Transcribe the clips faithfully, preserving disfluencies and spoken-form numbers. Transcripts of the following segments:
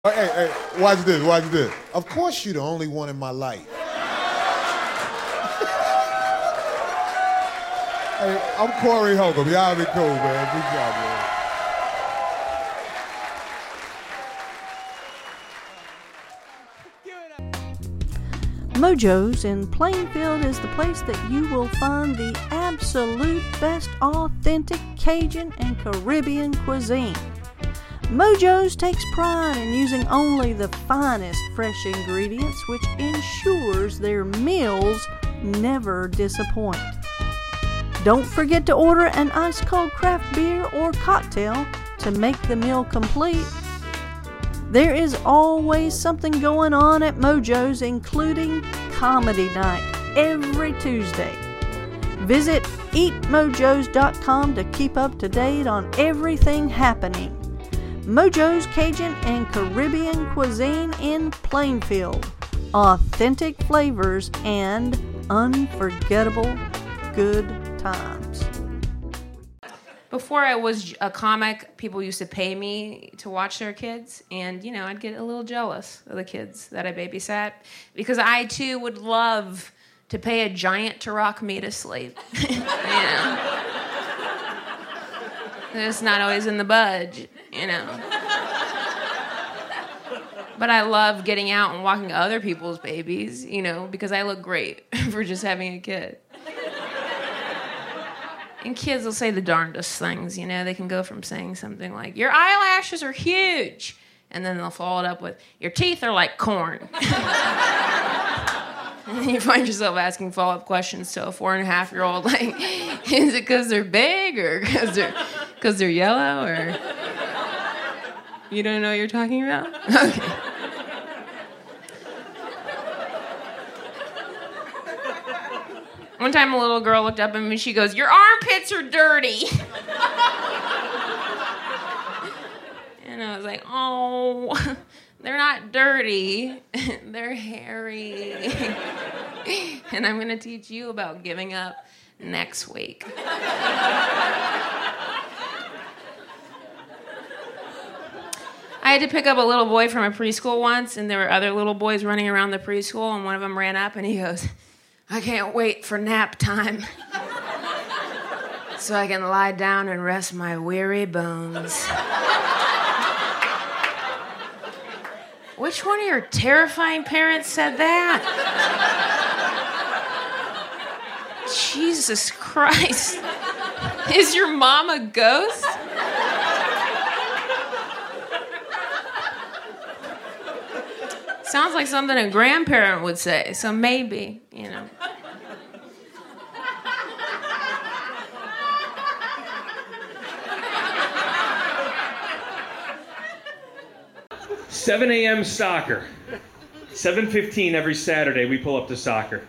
Hey, hey, watch this, watch this. Of course you're the only one in my life. Hey, I'm Corey Holcomb. Y'all be cool, man. Good job, man. Mojo's in Plainfield is the place that you will find the absolute best authentic Cajun and Caribbean cuisine. Mojo's takes pride in using only the finest fresh ingredients, which ensures their meals never disappoint. Don't forget to order an ice-cold craft beer or cocktail to make the meal complete. There is always something going on at Mojo's, including comedy night every Tuesday. Visit eat mojos dot com to keep up to date on everything happening. Mojo's Cajun and Caribbean cuisine in Plainfield. Authentic flavors and unforgettable good times. Before I was a comic, people used to pay me to watch their kids, and, you know, I'd get a little jealous of the kids that I babysat, because I, too, would love to pay a giant to rock me to sleep. You know? It's not always in the budge, you know. But I love getting out and walking other people's babies, you know, because I look great for just having a kid. And kids will say the darndest things, you know. They can go from saying something like, your eyelashes are huge, and then they'll follow it up with, your teeth are like corn. And then you find yourself asking follow-up questions to a four-and-a-half-year-old, like, is it because they're big, or because they're, because they're yellow, or... You don't know what you're talking about? Okay. One time a little girl looked up at me and she goes, your armpits are dirty. And I was like, oh, they're not dirty. They're hairy. And I'm going to teach you about giving up next week. I had to pick up a little boy from a preschool once, and there were other little boys running around the preschool, and one of them ran up, and he goes, I can't wait for nap time so I can lie down and rest my weary bones. Which one of your terrifying parents said that? Jesus Christ. Is your mom a ghost? Sounds like something a grandparent would say, so maybe, you know. seven a.m. soccer. seven fifteen every Saturday we pull up to soccer.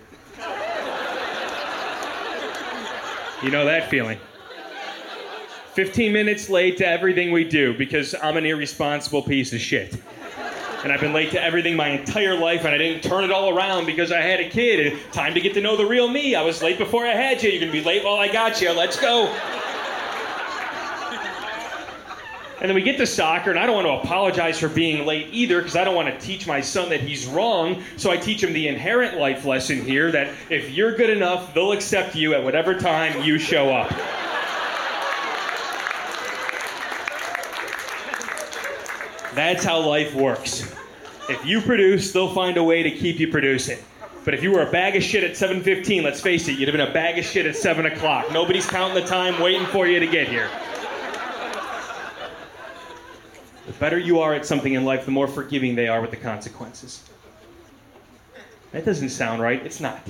You know that feeling. fifteen minutes late to everything we do because I'm an irresponsible piece of shit. And I've been late to everything my entire life, and I didn't turn it all around because I had a kid. And time to get to know the real me. I was late before I had you. You're going to be late while I got you. Let's go. And then we get to soccer, and I don't want to apologize for being late either because I don't want to teach my son that he's wrong. So I teach him the inherent life lesson here that if you're good enough, they'll accept you at whatever time you show up. That's how life works. If you produce, they'll find a way to keep you producing. But if you were a bag of shit at seven fifteen, let's face it, you'd have been a bag of shit at seven o'clock. Nobody's counting the time waiting for you to get here. The better you are at something in life, the more forgiving they are with the consequences. That doesn't sound right. It's not.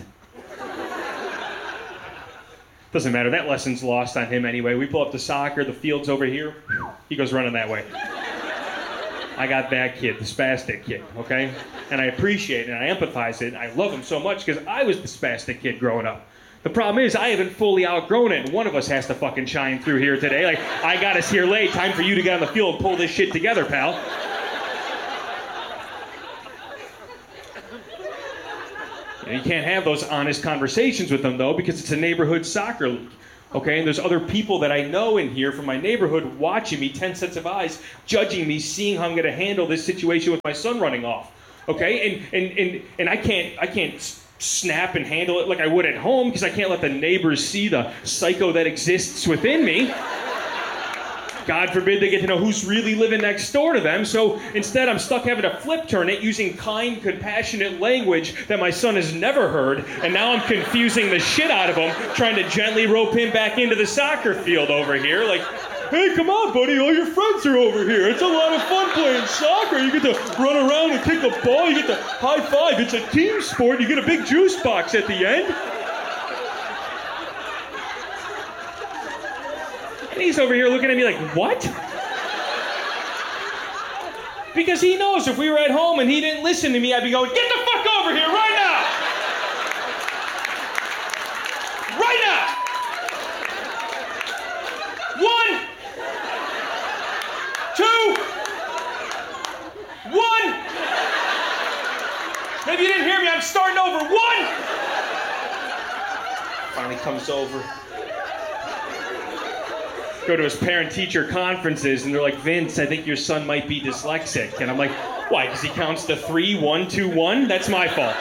Doesn't matter. That lesson's lost on him anyway. We pull up to soccer. The field's over here. He goes running that way. I got that kid, the spastic kid, okay? And I appreciate it, and I empathize it, and I love him so much because I was the spastic kid growing up. The problem is I haven't fully outgrown it, and one of us has to fucking shine through here today. Like, I got us here late. Time for you to get on the field and pull this shit together, pal. You can't have those honest conversations with them, though, because it's a neighborhood soccer league. Okay, and there's other people that I know in here from my neighborhood watching me, ten sets of eyes, judging me, seeing how I'm going to handle this situation with my son running off. Okay, and and and and I can't I can't snap and handle it like I would at home because I can't let the neighbors see the psycho that exists within me. God forbid they get to know who's really living next door to them. So instead, I'm stuck having to flip turn it using kind, compassionate language that my son has never heard. And now I'm confusing the shit out of him, trying to gently rope him back into the soccer field over here. Like, hey, come on, buddy. All your friends are over here. It's a lot of fun playing soccer. You get to run around and kick a ball. You get to high five. It's a team sport. You get a big juice box at the end. And he's over here looking at me like, what? Because he knows if we were at home and he didn't listen to me, I'd be going, get the fuck over here right now! Right now! One! Two! One! Maybe you didn't hear me, I'm starting over. One! Finally comes over. Go to his parent-teacher conferences, and they're like, Vince, I think your son might be dyslexic. And I'm like, why? Because he counts to three, one, two, one? That's my fault.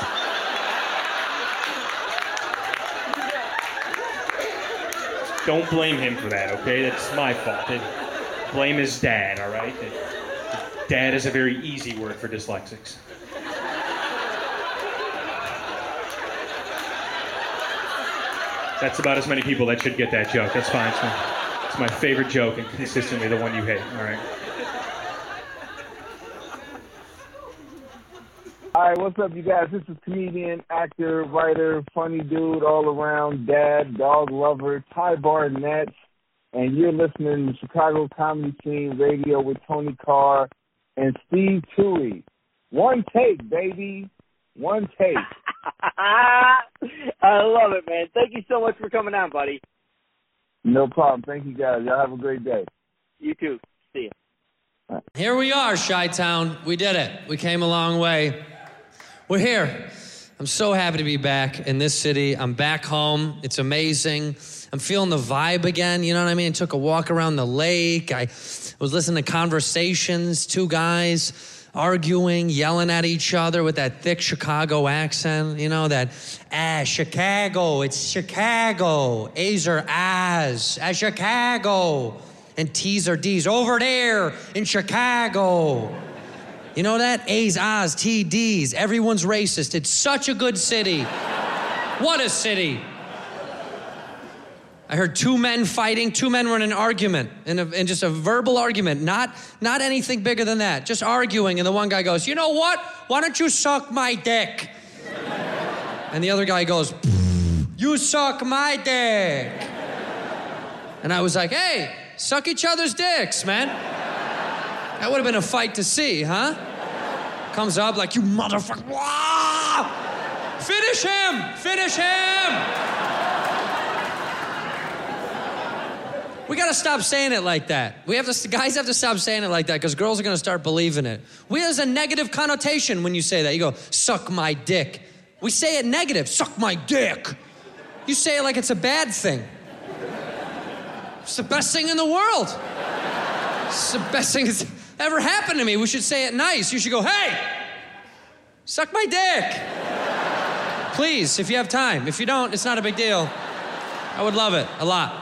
Don't blame him for that, okay? That's my fault. Blame his dad, all right? Dad is a very easy word for dyslexics. That's about as many people that should get that joke. That's fine. It's fine. It's my favorite joke and consistently the one you hate. All right. All right, what's up, you guys? This is comedian, actor, writer, funny dude, all around, dad, dog lover, Ty Barnett, and you're listening to Chicago Comedy Scene Radio with Tony Carr and Steve Toohey. One take, baby. One take. I love it, man. Thank you so much for coming on, buddy. No problem. Thank you, guys. Y'all have a great day. You too. See ya. Here we are, Chi-Town. We did it. We came a long way. We're here. I'm so happy to be back in this city. I'm back home. It's amazing. I'm feeling the vibe again. You know what I mean? I took a walk around the lake. I was listening to conversations, two guys arguing, yelling at each other with that thick Chicago accent. You know, that, ah, Chicago, it's Chicago. A's are A's, ah, Chicago. And T's are D's, over there in Chicago. You know that? A's, A's, T, D's. Everyone's racist. It's such a good city. What a city. I heard two men fighting. Two men were in an argument, in, a, in just a verbal argument. Not, not anything bigger than that. Just arguing. And the one guy goes, you know what? Why don't you suck my dick? And the other guy goes, you suck my dick. And I was like, hey, suck each other's dicks, man. That would have been a fight to see, huh? Comes up like, you motherfucker. Wah! Finish him! Finish him! We gotta stop saying it like that. We have to, guys have to stop saying it like that because girls are gonna start believing it. We There's a negative connotation when you say that. You go, suck my dick. We say it negative, suck my dick. You say it like it's a bad thing. It's the best thing in the world. It's the best thing that's ever happened to me. We should say it nice. You should go, hey, suck my dick. Please, if you have time. If you don't, it's not a big deal. I would love it a lot.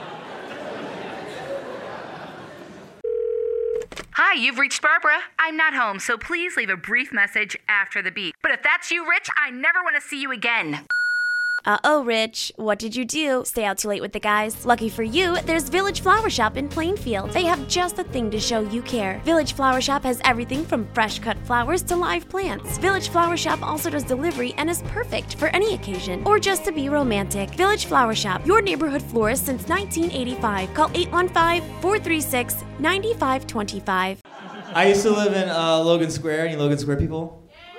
Hi, you've reached Barbara. I'm not home, so please leave a brief message after the beep. But if that's you, Rich, I never want to see you again. Uh-oh, Rich. What did you do? Stay out too late with the guys? Lucky for you, there's Village Flower Shop in Plainfield. They have just the thing to show you care. Village Flower Shop has everything from fresh-cut flowers to live plants. Village Flower Shop also does delivery and is perfect for any occasion or just to be romantic. Village Flower Shop, your neighborhood florist since nineteen eighty-five. Call eight one five, four three six, nine five two five. I used to live in uh, Logan Square. Any Logan Square people?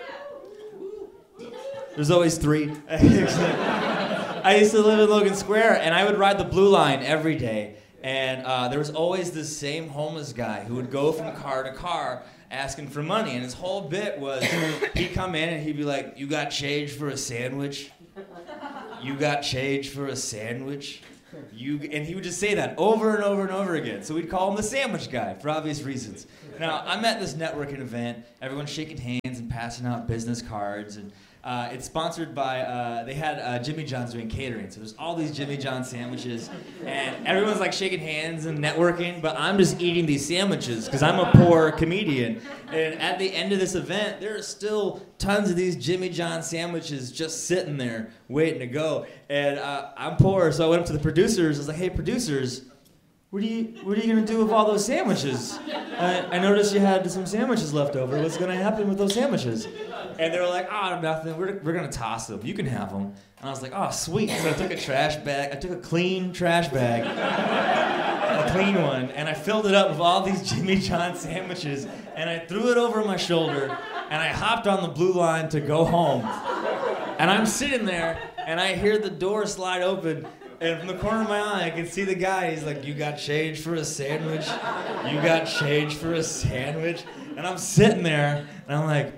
There's always three. I used to live in Logan Square, and I would ride the Blue Line every day. And uh, there was always this same homeless guy who would go from car to car asking for money. And his whole bit was he'd come in and he'd be like, you got change for a sandwich? You got change for a sandwich? You, and he would just say that over and over and over again. So we'd call him the sandwich guy for obvious reasons. Now, I'm at this networking event. Everyone's shaking hands and passing out business cards. And uh, it's sponsored by, uh, they had uh, Jimmy John's doing catering. So there's all these Jimmy John sandwiches. And everyone's like shaking hands and networking. But I'm just eating these sandwiches because I'm a poor comedian. And at the end of this event, there are still tons of these Jimmy John sandwiches just sitting there waiting to go. And uh, I'm poor, so I went up to the producers. I was like, hey, producers, what are you, what are you going to do with all those sandwiches? I, I noticed you had some sandwiches left over. What's going to happen with those sandwiches? And they were like, oh, nothing. We're, we're going to toss them. You can have them. And I was like, oh, sweet. So I took a trash bag. I took a clean trash bag, a clean one, and I filled it up with all these Jimmy John sandwiches, and I threw it over my shoulder, and I hopped on the blue line to go home. And I'm sitting there, and I hear the door slide open, and from the corner of my eye, I can see the guy. He's like, you got change for a sandwich? You got change for a sandwich? And I'm sitting there, and I'm like,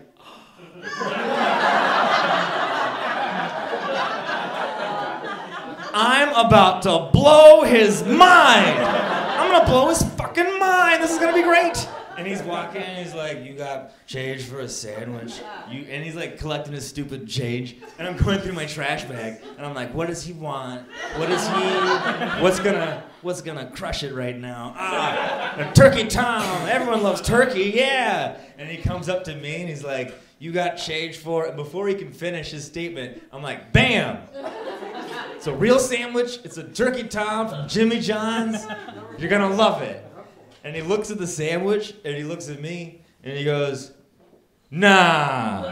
I'm about to blow his mind. I'm gonna blow his fucking mind. This is gonna be great. And he's walking, and he's like, you got change for a sandwich? You, and he's like collecting his stupid change. And I'm going through my trash bag, and I'm like, what does he want? What is he, what's gonna, what's gonna crush it right now? Ah, a turkey tom. Everyone loves turkey, yeah. And he comes up to me, and he's like, you got change for it? And before he can finish his statement, I'm like, bam. It's a real sandwich. It's a turkey tom from Jimmy John's. You're gonna love it. And he looks at the sandwich, and he looks at me, and he goes, nah.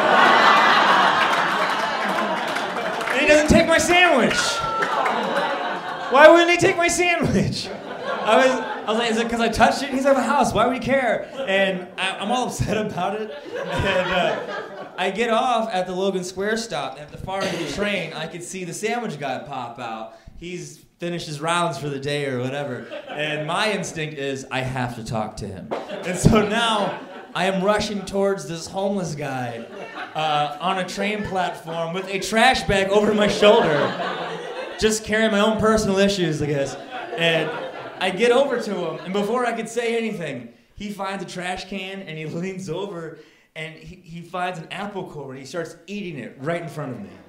And he doesn't take my sandwich. Why wouldn't he take my sandwich? I was, I was like, is it because I touched it? He's at the house. Why would he care? And I, I'm all upset about it. And uh, I get off at the Logan Square stop. At the far end of the train, I could see the sandwich guy pop out. He's finished his rounds for the day or whatever. And my instinct is, I have to talk to him. And so now I am rushing towards this homeless guy uh, on a train platform with a trash bag over my shoulder, just carrying my own personal issues, I guess. And I get over to him, and before I could say anything, he finds a trash can, and he leans over, and he, he finds an apple core, and he starts eating it right in front of me.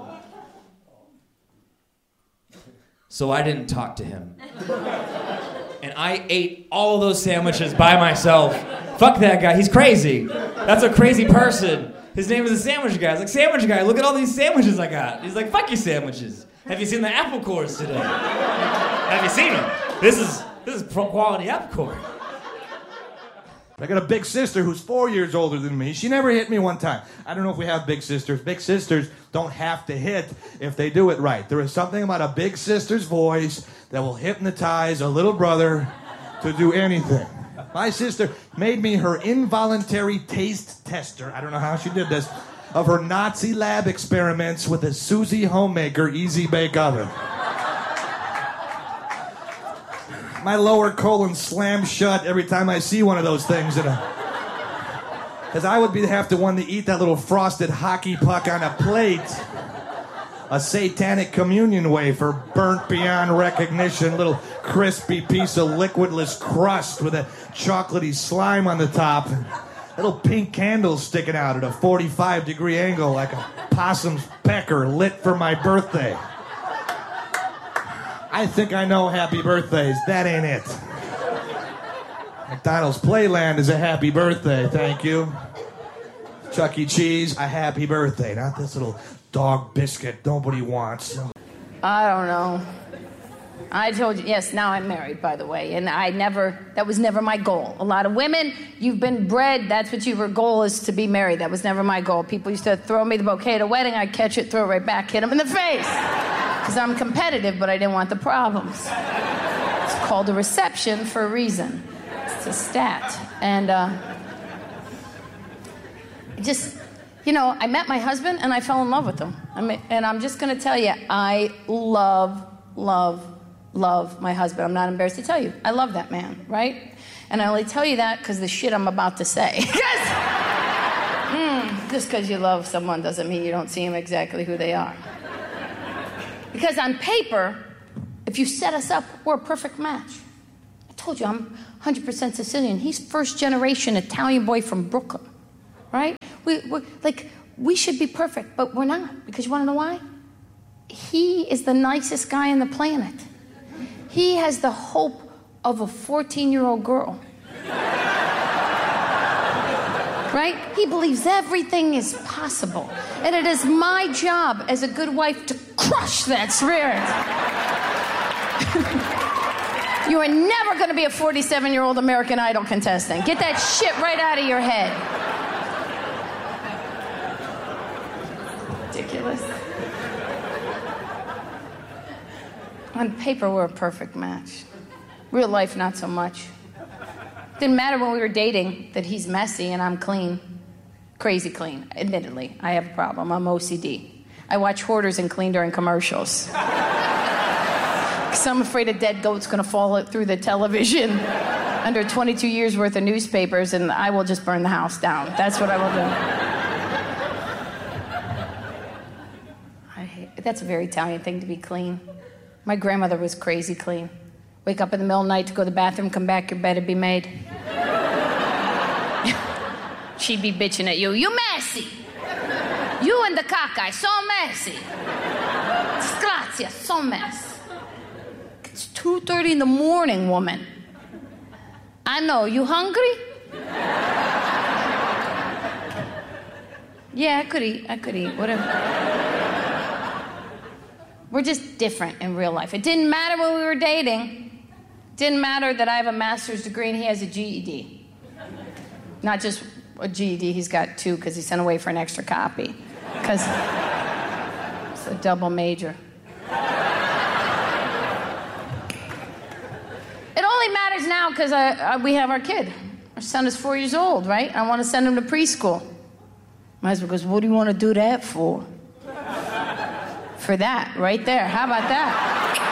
So I didn't talk to him. And I ate all of those sandwiches by myself. Fuck that guy, he's crazy. That's a crazy person. His name is the sandwich guy. I was like, sandwich guy, look at all these sandwiches I got. He's like, fuck your sandwiches. Have you seen the apple cores today? Have you seen them? This is this is pro quality apple core. I got a big sister who's four years older than me. She never hit me one time. I don't know if we have big sisters. Big sisters don't have to hit if they do it right. There is something about a big sister's voice that will hypnotize a little brother to do anything. My sister made me her involuntary taste tester. I don't know how she did this. Of her Nazi lab experiments with a Susie Homemaker Easy Bake Oven. My lower colon slams shut every time I see one of those things. Because I would be have to one to eat that little frosted hockey puck on a plate. A satanic communion wafer burnt beyond recognition. Little crispy piece of liquidless crust with a chocolatey slime on the top. Little pink candles sticking out at a forty-five degree angle like a possum's pecker lit for my birthday. I think I know happy birthdays. That ain't it. McDonald's Playland is a happy birthday, thank you. Chuck E. Cheese, a happy birthday. Not this little dog biscuit nobody wants. I don't know. I told you, yes, now I'm married, by the way, and I never, that was never my goal. A lot of women, you've been bred, that's what your goal is, to be married. That was never my goal. People used to throw me the bouquet at a wedding, I'd catch it, throw it right back, hit them in the face. Because I'm competitive, but I didn't want the problems. It's called a reception for a reason. It's a stat. And uh, just, you know, I met my husband and I fell in love with him. I mean, and I'm just going to tell you, I love, love, love my husband. I'm not embarrassed to tell you. I love that man, right? And I only tell you that because the shit I'm about to say. mm, just because you love someone doesn't mean you don't see them exactly who they are. Because on paper, If you set us up, we're a perfect match. I told you, I'm one hundred percent Sicilian. He's first generation Italian boy from Brooklyn, right? We, we're, like, we should be perfect, but we're not. Because you want to know why? He is the nicest guy on the planet. He has the hope of a fourteen-year-old girl. Right? He believes everything is possible. And it is my job as a good wife to crush that spirit. You are never going to be a forty-seven-year-old American Idol contestant. Get that shit right out of your head. Ridiculous. On paper, we're a perfect match. Real life, not so much. Didn't matter when we were dating that he's messy and I'm clean. Crazy clean, admittedly. I have a problem. I'm O C D. I watch Hoarders and clean during commercials. Because I'm afraid a dead goat's going to fall through the television under twenty-two years worth of newspapers, and I will just burn the house down. That's what I will do. I hate, that's a very Italian thing to be clean. My grandmother was crazy clean. Wake up in the middle of the night to go to the bathroom, come back, your bed would be made. She'd be bitching at you. You messy. You and the caca, so messy. Disgrazia, so mess. It's two thirty in the morning, woman. I know, you hungry? Yeah, I could eat, I could eat, whatever. We're just different in real life. It didn't matter when we were dating. Didn't matter that I have a master's degree and he has a G E D. Not just a G E D, he's got two because he sent away for an extra copy. Because it's a double major. It only matters now because we have our kid. Our son is four years old, right? I want to send him to preschool. My husband goes, what do you want to do that for? For that, right there. How about that?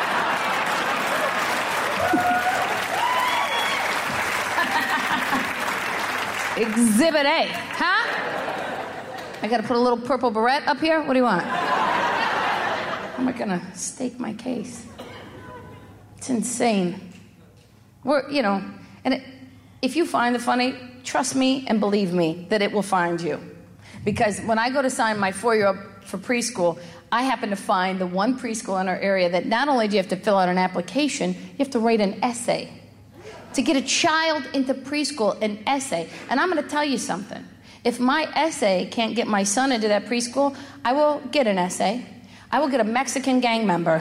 Exhibit A, huh? I gotta put a little purple beret up here? What do you want? How am I gonna stake my case? It's insane. We're, you know, and it, if you find it funny, trust me and believe me that it will find you. Because when I go to sign my four-year-old for preschool, I happen to find the one preschool in our area that not only do you have to fill out an application, you have to write an essay. To get a child into preschool, an essay. And I'm going to tell you something. If my essay can't get my son into that preschool, I will get an essay. I will get a Mexican gang member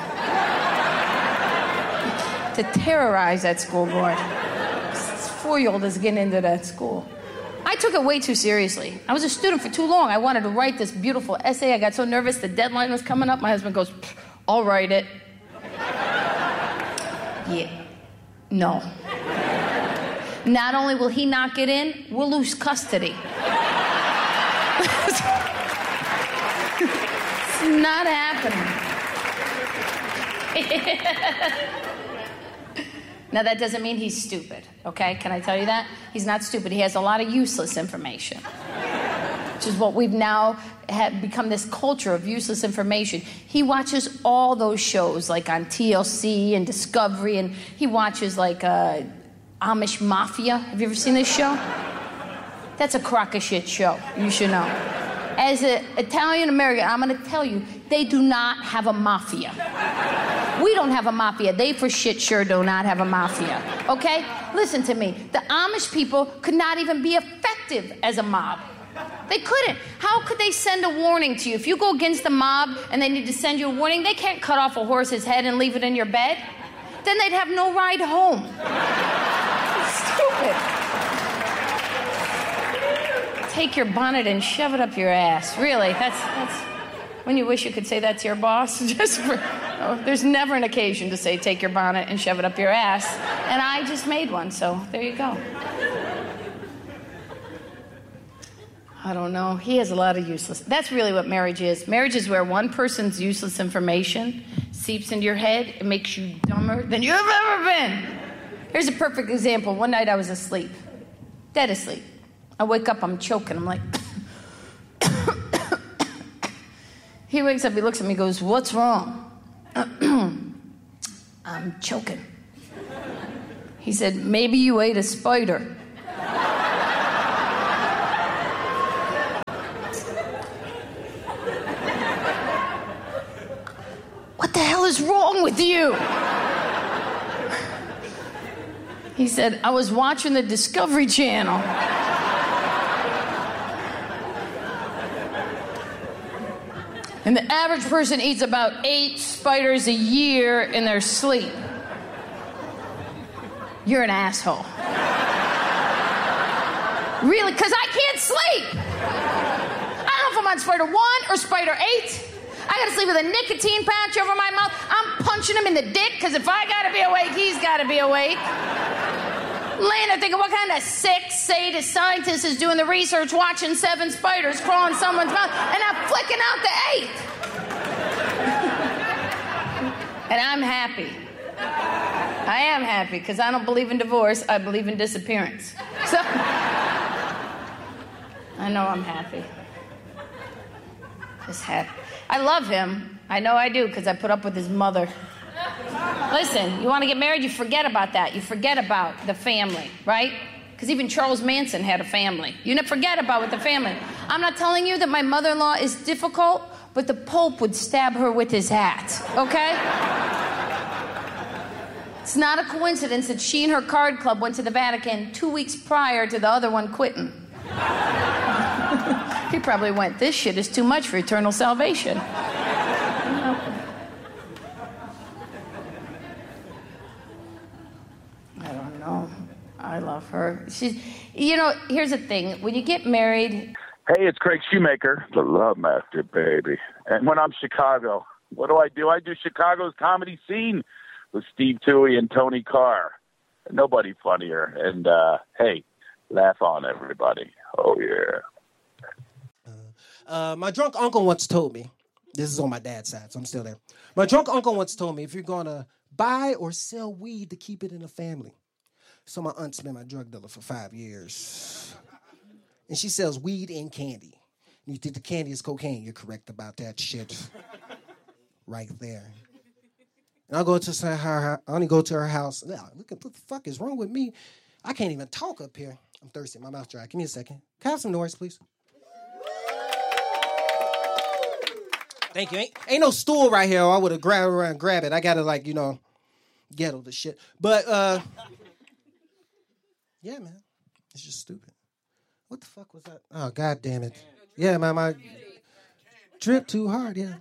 to terrorize that school board. This four-year-old is getting into that school. I took it way too seriously. I was a student for too long. I wanted to write this beautiful essay. I got so nervous the deadline was coming up. My husband goes, I'll write it. Yeah. No. Not only will he not get in, we'll lose custody. It's not happening. Now, that doesn't mean he's stupid, okay? Can I tell you that? He's not stupid. He has a lot of useless information, which is what we've now had become this culture of useless information. He watches all those shows, like on T L C and Discovery, and he watches, like, uh, Amish Mafia. Have you ever seen this show? That's a crock of shit show. You should know. As an Italian American, I'm going to tell you, they do not have a mafia. We don't have a mafia. They for shit sure do not have a mafia. Okay? Listen to me. The Amish people could not even be effective as a mob. They couldn't. How could they send a warning to you? If you go against the mob and they need to send you a warning, they can't cut off a horse's head and leave it in your bed. Then they'd have no ride home. Stupid. Take your bonnet and shove it up your ass. Really, that's that's when you wish you could say that to your boss. Just for, oh, there's never an occasion to say take your bonnet and shove it up your ass. And I just made one, so there you go. I don't know. He has a lot of useless. That's really what marriage is. Marriage is where one person's useless information seeps into your head and makes you dumber than you've ever been. Here's a perfect example. One night I was asleep, dead asleep. I wake up, I'm choking. I'm like, he wakes up, he looks at me, goes, what's wrong? I'm choking. He said, maybe you ate a spider. What the hell is wrong with you? He said, I was watching the Discovery Channel. And the average person eats about eight spiders a year in their sleep. You're an asshole. Really? Because I can't sleep. I don't know if I'm on spider one or spider eight. I gotta sleep with a nicotine patch over my mouth. I'm punching him in the dick, because if I gotta be awake, he's gotta be awake. Laying there thinking, what kind of sick, sadist scientist is doing the research watching seven spiders crawl in someone's mouth and I'm flicking out the eight? And I'm happy. I am happy, because I don't believe in divorce, I believe in disappearance. So, I know I'm happy. Just happy. I love him. I know I do, because I put up with his mother. Listen, you want to get married, you forget about that. You forget about the family, right? Because even Charles Manson had a family. You never forget about with the family. I'm not telling you that my mother-in-law is difficult, but the Pope would stab her with his hat, okay? It's not a coincidence that she and her card club went to the Vatican two weeks prior to the other one quitting. He probably went, this shit is too much for eternal salvation. I don't know. I love her. She's, you know, here's the thing. When you get married... Hey, it's Craig Shoemaker, the Love Master, baby. And when I'm Chicago, what do I do? I do Chicago's comedy scene with Steve Toohey and Tony Carr. Nobody funnier. And, uh, hey, laugh on everybody. Oh, yeah. Uh, my drunk uncle once told me, this is on my dad's side, so I'm still there. My drunk uncle once told me, if you're going to buy or sell weed, to keep it in the family. So my aunt's been my drug dealer for five years. And she sells weed and candy. And you think the candy is cocaine, you're correct about that shit. Right there. And I'll go to her, I only go to her house. Now, look at what the fuck is wrong with me. I can't even talk up here. I'm thirsty, my mouth dry. Give me a second. Can I have some noise, please? Thank you. Ain't, ain't no stool right here, or I would have grabbed around and grab it. I gotta, like, you know, ghetto the shit. But, uh, yeah, man. It's just stupid. What the fuck was that? Oh, God damn it. Yeah, man, my drip too hard, yeah.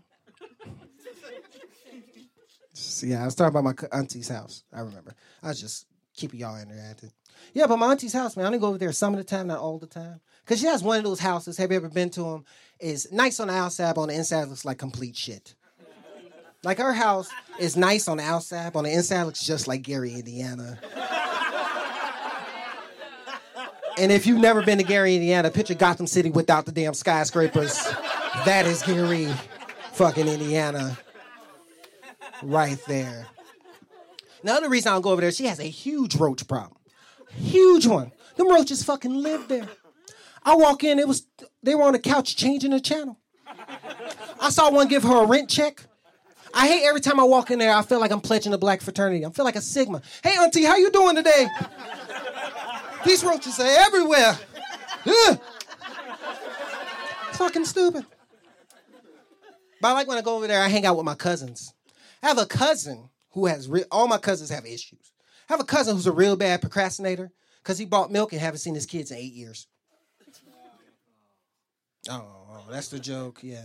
So, yeah, I was talking about my auntie's house. I remember. I was just keeping y'all interactive. Yeah, but my auntie's house, man, I only go over there some of the time, not all the time. Because she has one of those houses, have you ever been to them? It's nice on the outside, but on the inside looks like complete shit. Like her house is nice on the outside, but on the inside looks just like Gary, Indiana. And if you've never been to Gary, Indiana, picture Gotham City without the damn skyscrapers. That is Gary, fucking Indiana. Right there. The other reason I don't go over there, she has a huge roach problem. Huge one. Them roaches fucking live there. I walk in, it was they were on the couch changing the channel. I saw one give her a rent check. I hate every time I walk in there, I feel like I'm pledging a black fraternity. I feel like a Sigma. Hey, auntie, how you doing today? These roaches are everywhere. Ugh. Fucking stupid. But I like when I go over there, I hang out with my cousins. I have a cousin who has, re- all my cousins have issues. I have a cousin who's a real bad procrastinator because he bought milk and haven't seen his kids in eight years. Oh, oh, that's the joke, yeah.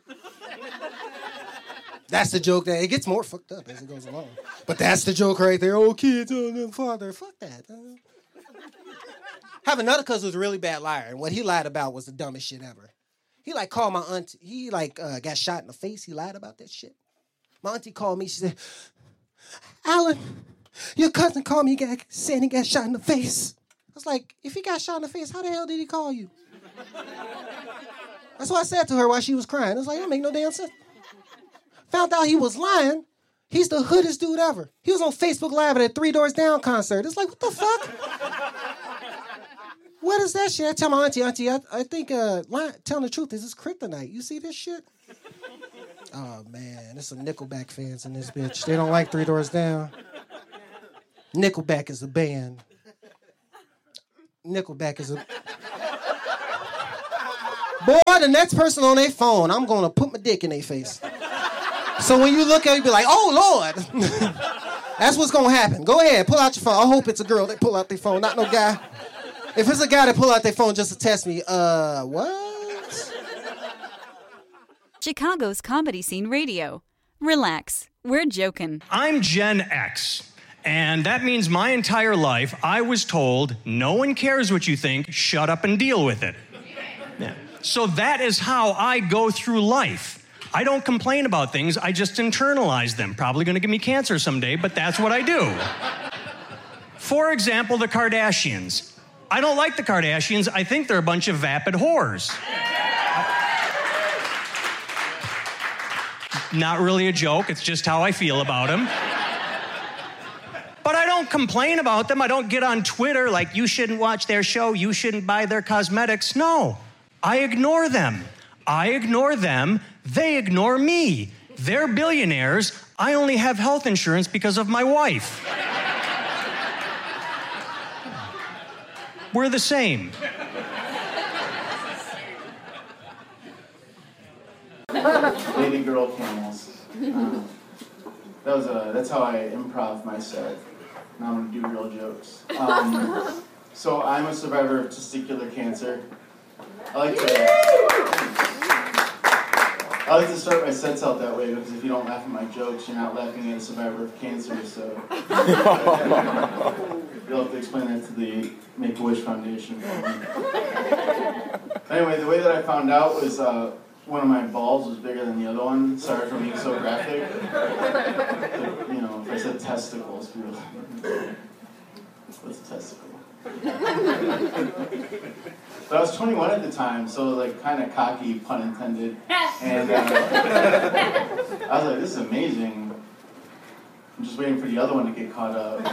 That's the joke that it gets more fucked up as it goes along. But that's the joke right there. Oh, kids, oh, no, father. Fuck that. I have another cousin who's a really bad liar, and what he lied about was the dumbest shit ever. He, like, called my auntie. He, like, uh, got shot in the face. He lied about that shit. My auntie called me. She said, Alan, your cousin called me. He got, saying he got shot in the face. I was like, if he got shot in the face, how the hell did he call you? That's what I said to her while she was crying. I was like, that make no damn sense. Found out he was lying. He's the hoodest dude ever. He was on Facebook Live at a Three Doors Down concert. It's like, what the fuck? What is that shit? I tell my auntie, auntie, I, I think uh, lying, telling the truth is this kryptonite. You see this shit? Oh, man. There's some Nickelback fans in this bitch. They don't like Three Doors Down. Nickelback is a band. Nickelback is a... Boy, the next person on their phone, I'm going to put my dick in their face. So when you look at it, you be like, oh, Lord. That's what's going to happen. Go ahead, pull out your phone. I hope it's a girl that pull out their phone, not no guy. If it's a guy that pull out their phone just to test me, uh, what? Chicago's Comedy Scene Radio. Relax, we're joking. I'm Gen X, and that means my entire life I was told, no one cares what you think, shut up and deal with it. Yeah. So that is how I go through life. I don't complain about things, I just internalize them. Probably gonna give me cancer someday, but that's what I do. For example, the Kardashians. I don't like the Kardashians. I think they're a bunch of vapid whores. Not really a joke. It's just how I feel about them. But I don't complain about them. I don't get on Twitter like, you shouldn't watch their show. You shouldn't buy their cosmetics. No, I ignore them. I ignore them. They ignore me. They're billionaires. I only have health insurance because of my wife. We're the same. Baby girl camels. Um, that was a, that's how I improv my set. Now I'm gonna do real jokes. Um, so I'm a survivor of testicular cancer. I like to I like to start my sets out that way because if you don't laugh at my jokes, you're not laughing at a survivor of cancer. So you'll have to explain that to the Make-A-Wish Foundation. Anyway, the way that I found out was uh, one of my balls was bigger than the other one. Sorry for being so graphic. But, you know, if I said testicles, people what's a testicle? But I was twenty-one at the time, so like kind of cocky, pun intended. And uh, I was like, this is amazing. I'm just waiting for the other one to get caught up.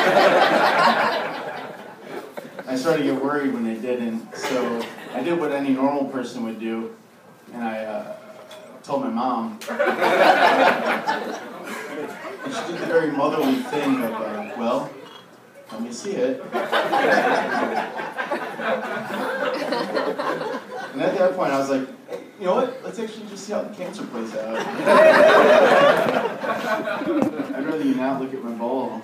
I started to get worried when they didn't, so I did what any normal person would do, and I uh, told my mom. And she did the very motherly thing of, uh, well, let me see it. And at that point, I was like, hey, you know what? Let's actually just see how the cancer plays out. I'd rather you not look at my ball.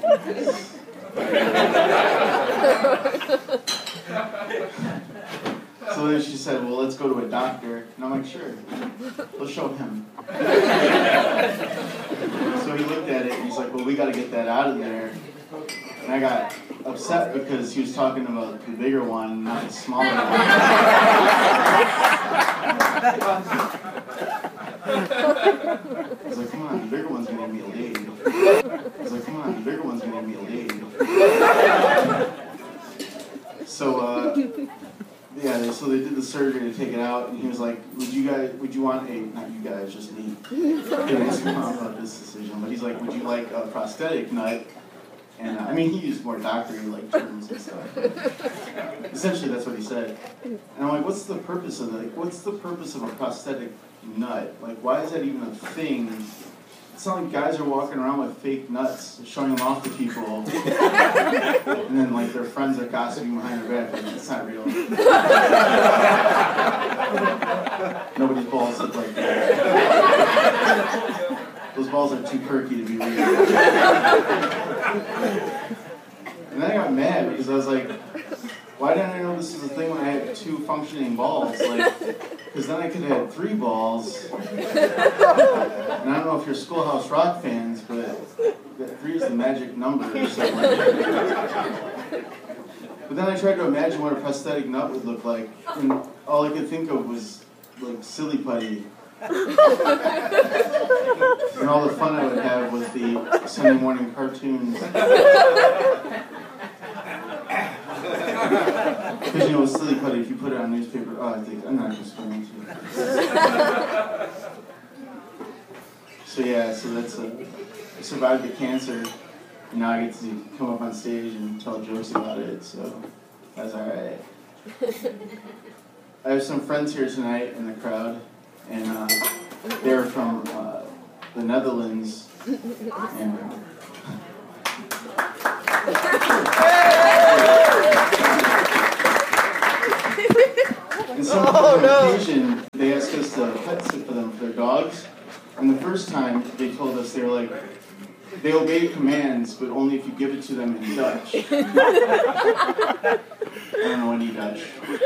So then she said, well, let's go to a doctor. And I'm like, sure. Let's show him. So he looked at it, and he's like, well, we got to get that out of there. And I got upset because he was talking about the bigger one, not the smaller one. I was like, come on, the bigger one's going to be a lead. I was like, come on, the bigger one's going to be a lead. So, uh, yeah, so they did the surgery to take it out, and he was like, would you guys, would you want a, not you guys, just me. I didn't ask your mom about this decision, but he's like, would you like a prosthetic nut? And uh, I mean, he used more doctory like terms and stuff. Essentially, that's what he said. And I'm like, what's the purpose of that? What's the purpose of a prosthetic nut? Like, why is that even a thing? It's not like guys are walking around with fake nuts, showing them off to people, and then like their friends are gossiping behind their back. Like, it's not real. Nobody's balls look like that. Those balls are too perky to be real. And then I got mad because I was like, why didn't I know this was a thing when I had two functioning balls? Like, because then I could have had three balls. And I don't know if you're Schoolhouse Rock fans, but that three is the magic number or something like that. But then I tried to imagine what a prosthetic nut would look like, and all I could think of was like silly putty. And all the fun I would have was the Sunday morning cartoons. Because, you know, with silly putty, if you put it on newspaper, oh, I think, I'm not just going to. So, yeah, so that's a, I survived the cancer, and now I get to come up on stage and tell jokes about it, so that's all right. I have some friends here tonight in the crowd, and uh, they're from uh, the Netherlands. And, and so Oh, on no. occasion, they asked us to pet sit for them for their dogs. And the first time, they told us, they were like, they obey commands, but only if you give it to them in Dutch. I don't know any Dutch.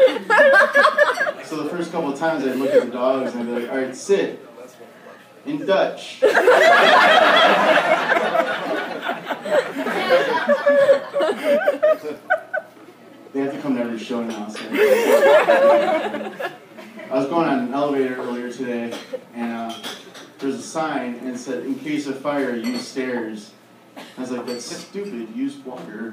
So the first couple of times I'd look at the dogs and I'd be like, all right, sit. In Dutch. They have to come to every show now. So. I was going on an elevator earlier today, and uh, there's a sign, and it said, in case of fire, use stairs. I was like, that's stupid, use water.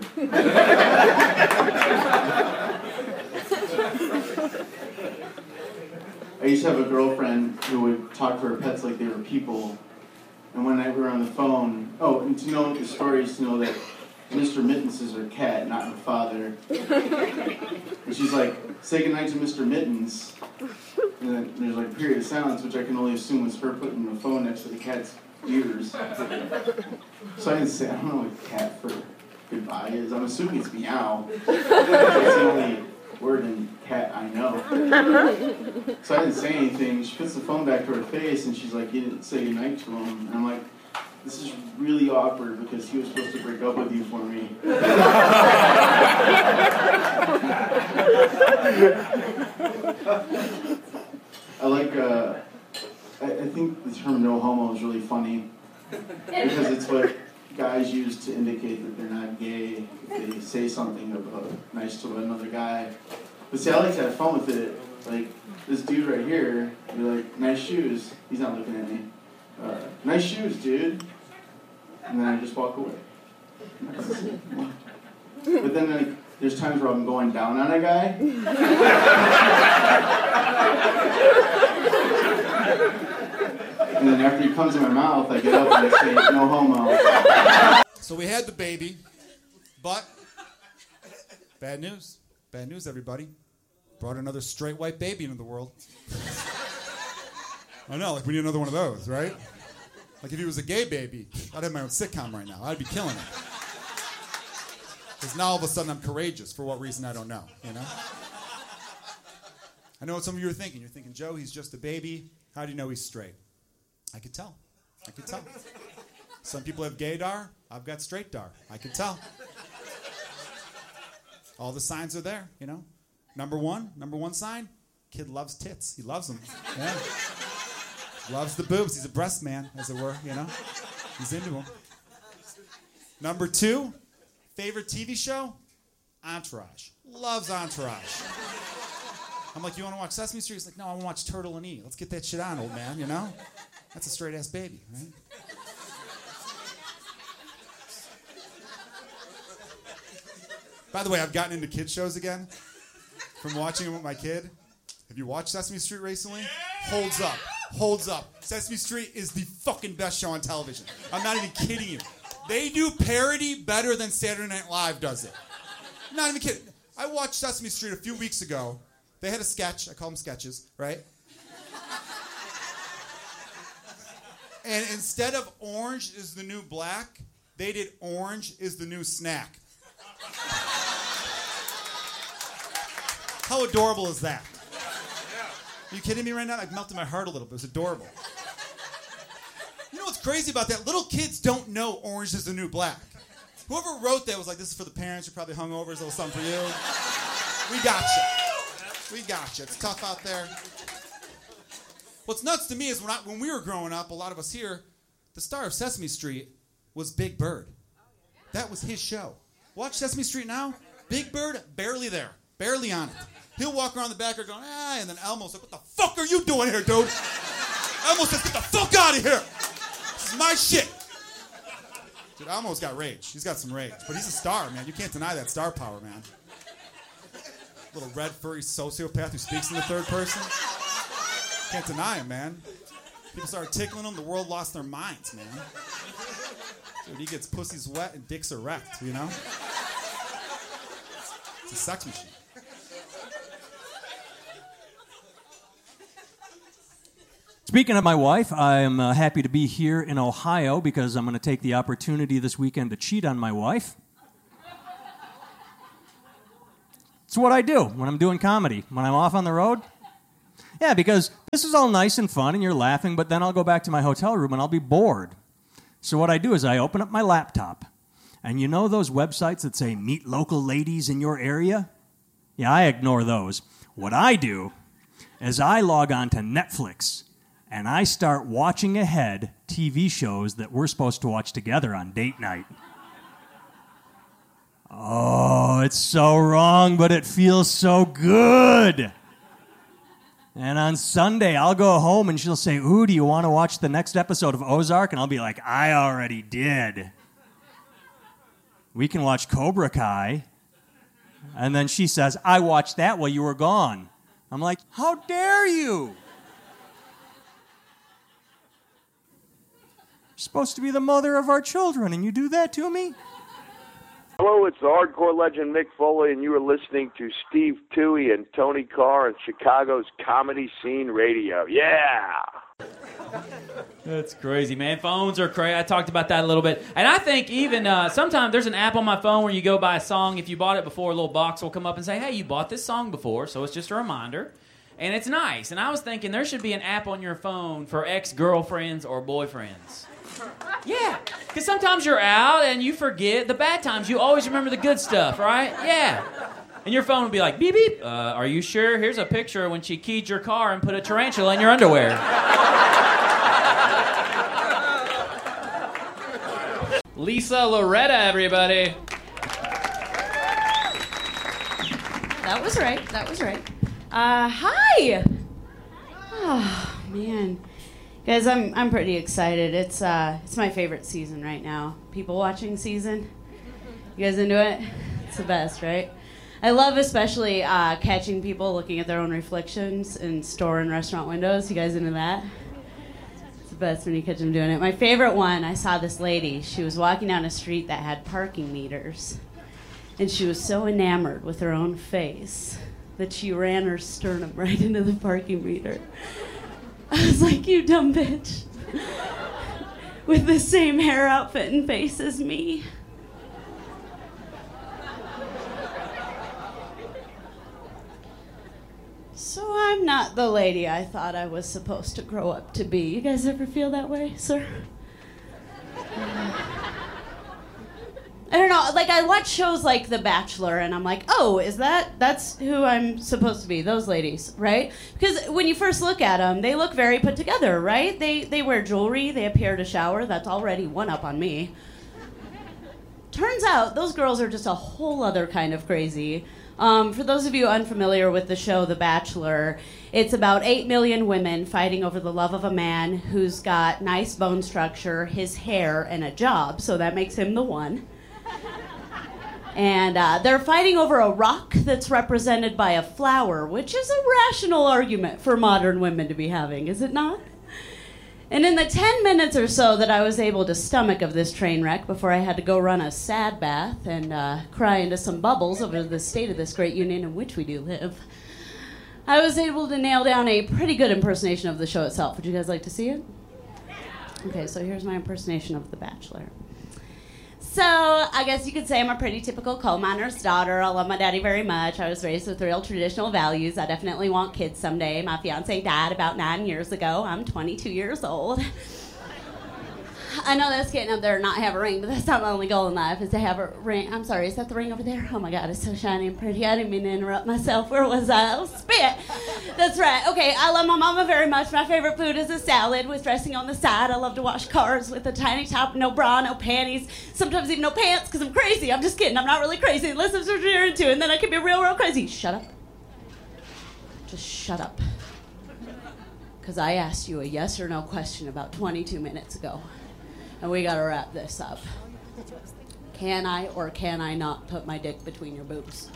I used to have a girlfriend who would talk to her pets like they were people. And one night we were on the phone. Oh, and to know the story is to know that Mister Mittens is her cat, not her father. And she's like, say goodnight to Mister Mittens. And then there's like a period of silence, which I can only assume was her putting the phone next to the cat's ears. So I didn't say, I don't know what cat for goodbye is. I'm assuming it's meow. That's the only word in cat I know. So I didn't say anything. She puts the phone back to her face and she's like, you didn't say goodnight to him. And I'm like, this is really awkward because he was supposed to break up with you for me. I like, uh, I, I think the term no homo is really funny because it's what guys use to indicate that they're not gay if they say something about nice to another guy. But see, I like to have fun with it. Like, this dude right here, you're like, nice shoes. He's not looking at me. Uh, nice shoes, dude. And then I just walk away. But then like, there's times where I'm going down on a guy. And then after he comes in my mouth, I get up and I say, no homo. So we had the baby, but bad news. Bad news, everybody. Brought another straight white baby into the world. I know, like we need another one of those, right? Like if he was a gay baby, I'd have my own sitcom right now. I'd be killing it. Because now all of a sudden I'm courageous. For what reason, I don't know, you know? I know what some of you are thinking. You're thinking, Joe, he's just a baby. How do you know he's straight? I could tell. I could tell. Some people have gaydar. I've got straightdar. I could tell. All the signs are there, you know? Number one, number one sign, kid loves tits. He loves them. Yeah. Loves the boobs. He's a breast man, as it were, you know? He's into them. Number two, favorite T V show? Entourage. Loves Entourage. I'm like, you want to watch Sesame Street? He's like, no, I want to watch Turtle and E. Let's get that shit on, old man, you know? That's a straight-ass baby, right? By the way, I've gotten into kids shows again from watching them with my kid. Have you watched Sesame Street recently? Holds up. Holds up. Sesame Street is the fucking best show on television. I'm not even kidding you. They do parody better than Saturday Night Live does it. I'm not even kidding. I watched Sesame Street a few weeks ago. They had a sketch. I call them sketches, right? And instead of orange is the new black, they did orange is the new snack. How adorable is that? Are you kidding me right now? I've melted my heart a little bit. It was adorable. You know what's crazy about that? Little kids don't know orange is the new black. Whoever wrote that was like, this is for the parents. You're probably hungover. It's a little something for you. We got you. We got you. It's tough out there. What's nuts to me is when, I, when we were growing up, a lot of us here, the star of Sesame Street was Big Bird. That was his show. Watch Sesame Street now. Big Bird, barely there. Barely on it. He'll walk around the back going, ah, and then Elmo's like, what the fuck are you doing here, dude? Elmo says, get the fuck out of here. This is my shit. Dude, Elmo's got rage. He's got some rage. But he's a star, man. You can't deny that star power, man. Little red furry sociopath who speaks in the third person. Can't deny him, man. People started tickling him. The world lost their minds, man. Dude, he gets pussies wet and dicks erect, you know? It's a sex machine. Speaking of my wife, I'm uh, happy to be here in Ohio because I'm going to take the opportunity this weekend to cheat on my wife. It's what I do when I'm doing comedy, when I'm off on the road. Yeah, because this is all nice and fun and you're laughing, but then I'll go back to my hotel room and I'll be bored. So what I do is I open up my laptop, and you know those websites that say meet local ladies in your area? Yeah, I ignore those. What I do is I log on to Netflix, and I start watching ahead T V shows that we're supposed to watch together on date night. Oh, it's so wrong, but it feels so good. And on Sunday, I'll go home and she'll say, ooh, do you want to watch the next episode of Ozark? And I'll be like, I already did. We can watch Cobra Kai. And then she says, I watched that while you were gone. I'm like, how dare you? You're supposed to be the mother of our children, and you do that to me? Hello, it's the hardcore legend Mick Foley, and you are listening to Steve Toohey and Tony Carr on Chicago's Comedy Scene Radio. Yeah! That's crazy, man. Phones are crazy. I talked about that a little bit. And I think even uh, sometimes there's an app on my phone where you go buy a song. If you bought it before, a little box will come up and say, hey, you bought this song before, so it's just a reminder. And it's nice. And I was thinking there should be an app on your phone for ex-girlfriends or boyfriends. Yeah, because sometimes you're out and you forget the bad times. You always remember the good stuff, right? Yeah. And your phone will be like, beep, beep. Uh, are you sure? Here's a picture when she keyed your car and put a tarantula in your underwear. Lisa Loretta, everybody. That was right. That was right. Uh, hi. Oh, man. Guys, I'm I'm pretty excited. It's uh it's my favorite season right now. People watching season. You guys into it? It's the best, right? I love especially uh, catching people looking at their own reflections in store and restaurant windows. You guys into that? It's the best when you catch them doing it. My favorite one, I saw this lady. She was walking down a street that had parking meters. And she was so enamored with her own face that she ran her sternum right into the parking meter. I was like, you dumb bitch. With the same hair outfit and face as me. So I'm not the lady I thought I was supposed to grow up to be. You guys ever feel that way, sir? I don't know, like I watch shows like The Bachelor and I'm like, oh, is that, that's who I'm supposed to be, those ladies, right? Because when you first look at them, they look very put together, right? They they wear jewelry, they appear to shower, that's already one up on me. Turns out, those girls are just a whole other kind of crazy. Um, for those of you unfamiliar with the show The Bachelor, it's about eight million women fighting over the love of a man who's got nice bone structure, his hair, and a job, so that makes him the one. And uh, they're fighting over a rock that's represented by a flower, which is a rational argument for modern women to be having, is it not? And in the ten minutes or so that I was able to stomach of this train wreck before I had to go run a sad bath and uh, cry into some bubbles over the state of this great union in which we do live, I was able to nail down a pretty good impersonation of the show itself. Would you guys like to see it? Okay, so here's my impersonation of The Bachelor. So, I guess you could say I'm a pretty typical coal miner's daughter. I love my daddy very much. I was raised with real traditional values. I definitely want kids someday. My fiance died about nine years ago. I'm twenty-two years old. I know that's getting up there and not have a ring, but that's not my only goal in life, is to have a ring. I'm sorry, is that the ring over there? Oh my God, it's so shiny and pretty. I didn't mean to interrupt myself. Where was I? Oh, spit. That's right. Okay, I love my mama very much. My favorite food is a salad with dressing on the side. I love to wash cars with a tiny top, no bra, no panties, sometimes even no pants, because I'm crazy. I'm just kidding. I'm not really crazy unless that's what you're into, and then I can be real, real crazy. Shut up. Just shut up. Because I asked you a yes or no question about twenty-two minutes ago. And we gotta wrap this up. Can I or can I not put my dick between your boobs?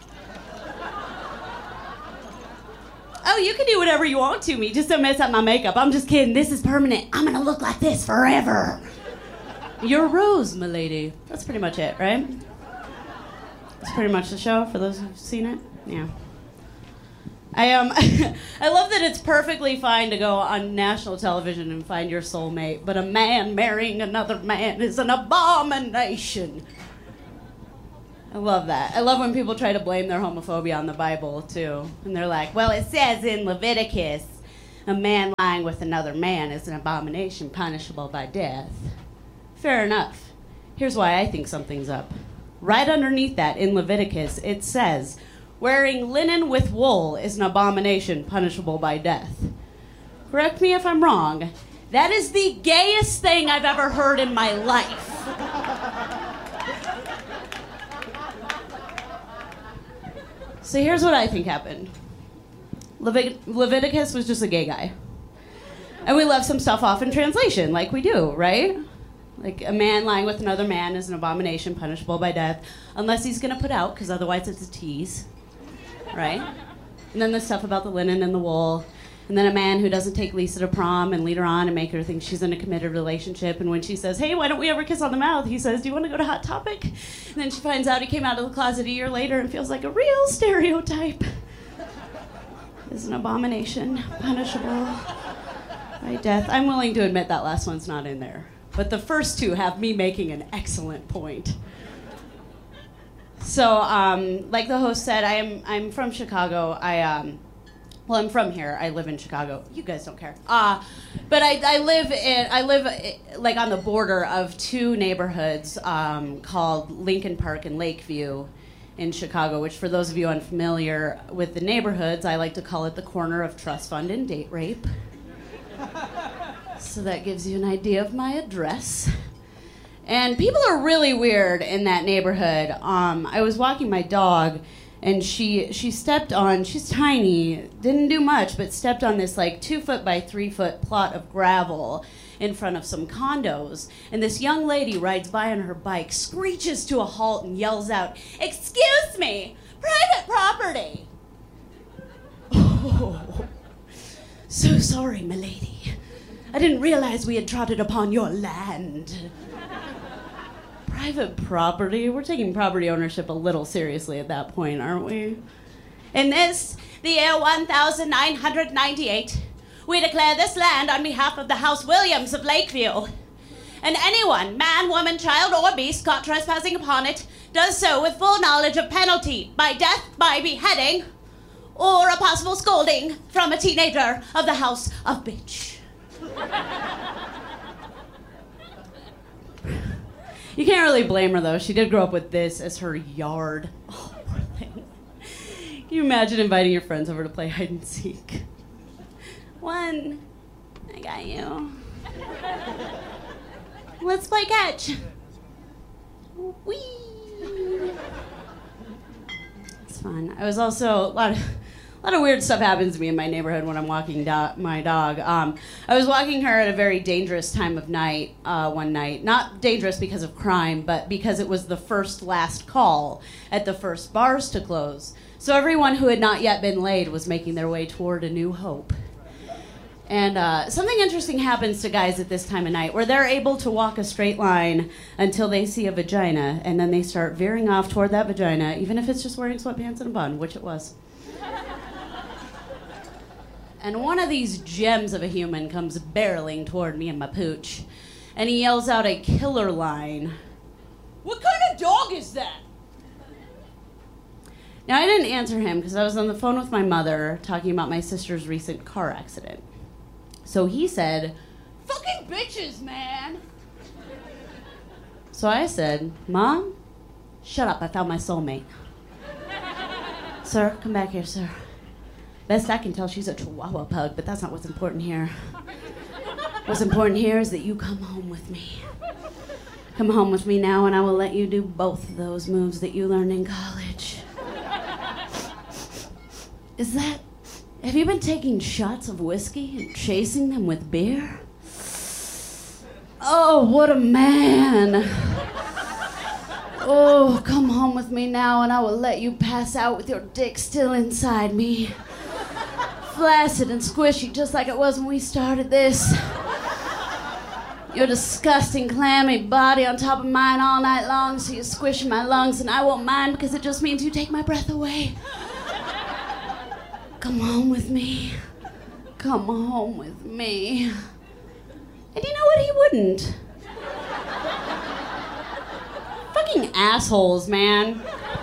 Oh, you can do whatever you want to me. Just don't mess up my makeup. I'm just kidding. This is permanent. I'm gonna look like this forever. You're Rose, milady. That's pretty much it, right? That's pretty much the show for those who've seen it. Yeah. I um, I love that it's perfectly fine to go on national television and find your soulmate, but a man marrying another man is an abomination. I love that. I love when people try to blame their homophobia on the Bible, too. And they're like, well, it says in Leviticus, a man lying with another man is an abomination punishable by death. Fair enough. Here's why I think something's up. Right underneath that, in Leviticus, it says, wearing linen with wool is an abomination punishable by death. Correct me if I'm wrong. That is the gayest thing I've ever heard in my life. So here's what I think happened. Levit- Leviticus was just a gay guy. And we left some stuff off in translation, like we do, right? Like, a man lying with another man is an abomination punishable by death, unless he's gonna put out, because otherwise it's a tease, right? And then the stuff about the linen and the wool. And then a man who doesn't take Lisa to prom and lead her on and make her think she's in a committed relationship. And when she says, hey, why don't we ever kiss on the mouth? He says, do you want to go to Hot Topic? And then she finds out he came out of the closet a year later and feels like a real stereotype. Is an abomination, punishable by death. I'm willing to admit that last one's not in there. But the first two have me making an excellent point. So, um, like the host said, I am I'm from Chicago. I um, well, I'm from here. I live in Chicago. You guys don't care. Uh, but I, I live in I live uh, like on the border of two neighborhoods um, called Lincoln Park and Lakeview in Chicago, which for those of you unfamiliar with the neighborhoods, I like to call it the corner of trust fund and date rape. So that gives you an idea of my address. And people are really weird in that neighborhood. Um, I was walking my dog, and she she stepped on, she's tiny, didn't do much, but stepped on this like two foot by three foot plot of gravel in front of some condos. And this young lady rides by on her bike, screeches to a halt and yells out, "Excuse me, private property." Oh, so sorry, milady. I didn't realize we had trotted upon your land. Private property? We're taking property ownership a little seriously at that point, aren't we? In this, the year one thousand nine hundred ninety-eight, we declare this land on behalf of the House Williams of Lakeview. And anyone, man, woman, child, or beast caught trespassing upon it does so with full knowledge of penalty by death, by beheading, or a possible scolding from a teenager of the House of Bitch. You can't really blame her, though. She did grow up with this as her yard. Oh, poor thing. Can you imagine inviting your friends over to play hide and seek? One, I got you. Let's play catch. Whee! It's fun. I was also a lot of a lot of weird stuff happens to me in my neighborhood when I'm walking do- my dog. Um, I was walking her at a very dangerous time of night uh, one night. Not dangerous because of crime, but because it was the first last call at the first bars to close. So everyone who had not yet been laid was making their way toward a new hope. And uh, something interesting happens to guys at this time of night where they're able to walk a straight line until they see a vagina, and then they start veering off toward that vagina, even if it's just wearing sweatpants and a bun, which it was. And one of these gems of a human comes barreling toward me and my pooch, and he yells out a killer line. "What kind of dog is that?" Now, I didn't answer him because I was on the phone with my mother talking about my sister's recent car accident. So he said, "Fucking bitches, man." So I said, "Mom, shut up, I found my soulmate." "Sir, come back here, sir. Best I can tell, she's a Chihuahua pug, but that's not what's important here. What's important here is that you come home with me. Come home with me now, and I will let you do both of those moves that you learned in college." Is that... Have you been taking shots of whiskey and chasing them with beer? Oh, what a man. Oh, come home with me now, and I will let you pass out with your dick still inside me. Flaccid and squishy, just like it was when we started this. Your disgusting, clammy body on top of mine all night long, so you squish in my lungs, and I won't mind because it just means you take my breath away. Come home with me. Come home with me. And you know what? He wouldn't. Fucking assholes, man.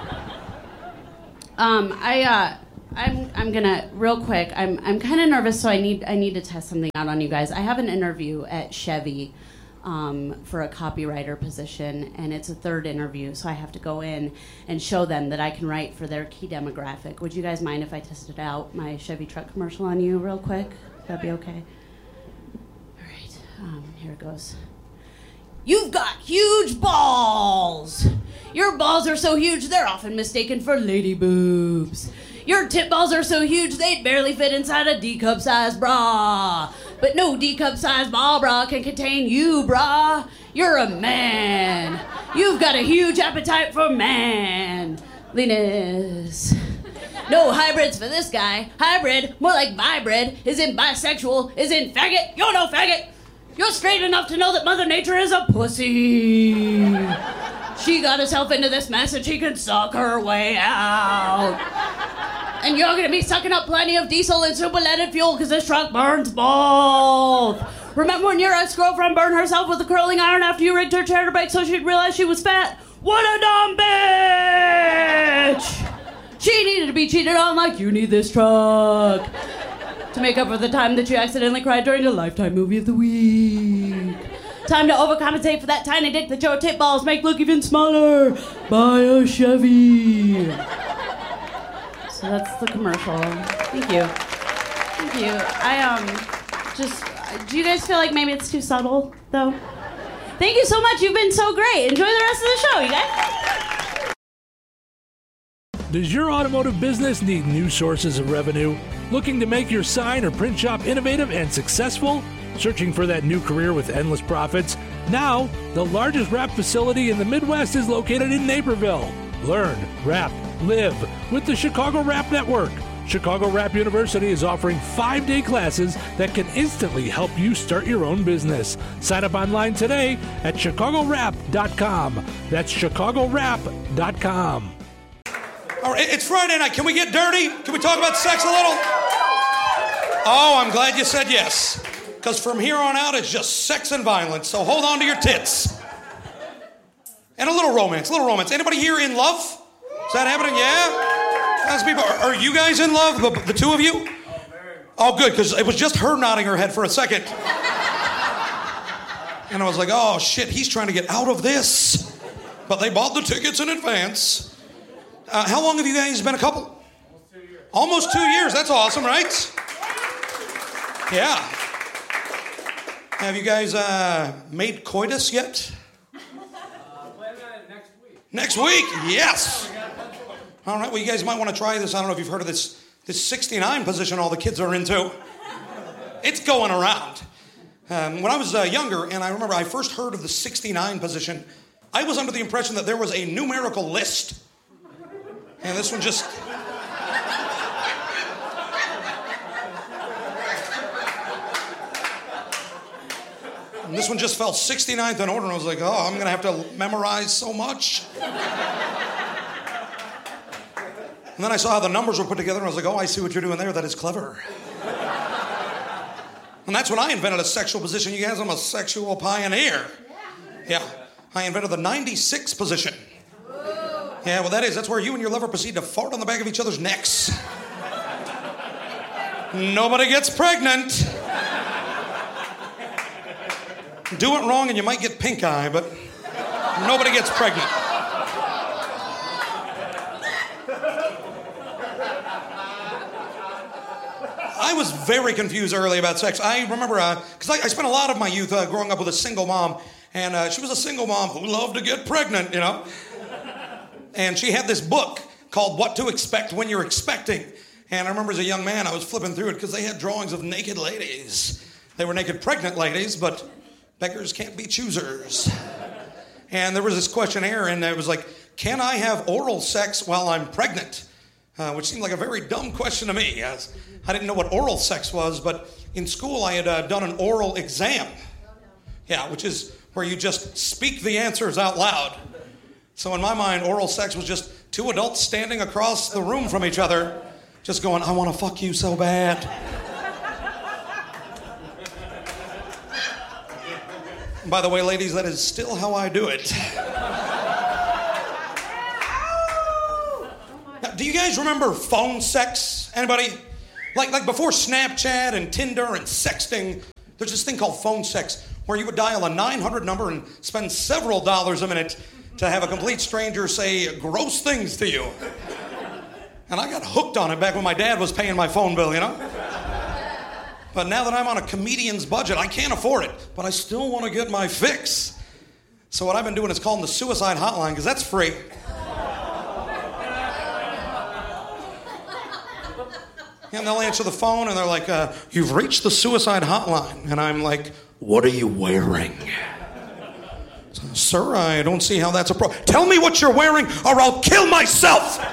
Um, I, uh, I'm, I'm gonna, real quick, I'm, I'm kind of nervous, so I need, I need to test something out on you guys. I have an interview at Chevy um, for a copywriter position, and it's a third interview, so I have to go in and show them that I can write for their key demographic. Would you guys mind if I tested out my Chevy truck commercial on you real quick? That'd be okay? All right, um, here it goes. You've got huge balls. Your balls are so huge, they're often mistaken for lady boobs. Your tit balls are so huge, they'd barely fit inside a D-cup size bra. But no D-cup size ball bra can contain you, brah. You're a man. You've got a huge appetite for manliness. No hybrids for this guy. Hybrid, more like vibrid, isn't bisexual, isn't faggot. You're no faggot. You're straight enough to know that Mother Nature is a pussy. She got herself into this mess and she can suck her way out. And you're gonna be sucking up plenty of diesel and super-leaded fuel because this truck burns both. Remember when your ex-girlfriend burned herself with a curling iron after you rigged her chair to break so she'd realize she was fat? What a dumb bitch! She needed to be cheated on like you need this truck. To make up for the time that you accidentally cried during the Lifetime Movie of the Week. Time to overcompensate for that tiny dick that your tit balls make look even smaller. Buy a Chevy. So that's the commercial. Thank you. Thank you. I, um, just, do you guys feel like maybe it's too subtle, though? Thank you so much. You've been so great. Enjoy the rest of the show, you guys. Does your automotive business need new sources of revenue? Looking to make your sign or print shop innovative and successful? Searching for that new career with endless profits? Now, the largest wrap facility in the Midwest is located in Naperville. Learn, wrap, live with the Chicago Wrap Network. Chicago Wrap University is offering five-day classes that can instantly help you start your own business. Sign up online today at chicago wrap dot com. That's chicago wrap dot com. All right, it's Friday night. Can we get dirty? Can we talk about sex a little? Oh, I'm glad you said yes. Because from here on out, it's just sex and violence. So hold on to your tits. And a little romance, a little romance. Anybody here in love? Is that happening? Yeah? That's people. Are, are you guys in love, the, the two of you? Oh, good, because it was just her nodding her head for a second. And I was like, oh, shit, he's trying to get out of this. But they bought the tickets in advance. Uh, how long have you guys been a couple? Almost two years. Almost two years. That's awesome, right? Yeah. Have you guys uh, made coitus yet? Uh, plan that next week. Next week? Yes. All right. Well, you guys might want to try this. I don't know if you've heard of this this sixty-nine position all the kids are into. It's going around. Um, when I was uh, younger, and I remember I first heard of the sixty-nine position, I was under the impression that there was a numerical list. And this one just... and this one just fell sixty-ninth in order, and I was like, oh, I'm going to have to memorize so much. And then I saw how the numbers were put together, and I was like, oh, I see what you're doing there. That is clever. And that's when I invented a sexual position. You guys, I'm a sexual pioneer. Yeah. I invented the ninety-six position. Yeah, well, that is, that's where you and your lover proceed to fart on the back of each other's necks. Nobody gets pregnant. Do it wrong and you might get pink eye, but nobody gets pregnant. I was very confused early about sex. I remember, because uh, I, I spent a lot of my youth uh, growing up with a single mom, and uh, she was a single mom who loved to get pregnant, you know. And she had this book called What to Expect When You're Expecting. And I remember as a young man, I was flipping through it because they had drawings of naked ladies. They were naked pregnant ladies, but beggars can't be choosers. And there was this questionnaire, and it was like, can I have oral sex while I'm pregnant? Uh, which seemed like a very dumb question to me. I, was, I didn't know what oral sex was, but in school I had uh, done an oral exam. Yeah, which is where you just speak the answers out loud. So in my mind, oral sex was just two adults standing across the room from each other just going, I want to fuck you so bad. By the way, ladies, that is still how I do it. Now, do you guys remember phone sex? Anybody? Like, like before Snapchat and Tinder and sexting, there's this thing called phone sex where you would dial a nine hundred number and spend several dollars a minute to have a complete stranger say gross things to you. And I got hooked on it back when my dad was paying my phone bill, you know? But now that I'm on a comedian's budget, I can't afford it, but I still want to get my fix. So what I've been doing is calling the suicide hotline, because that's free. And they'll answer the phone, and they're like, uh, you've reached the suicide hotline. And I'm like, what are you wearing? So, sir, I don't see how that's a problem. Tell me what you're wearing, or I'll kill myself!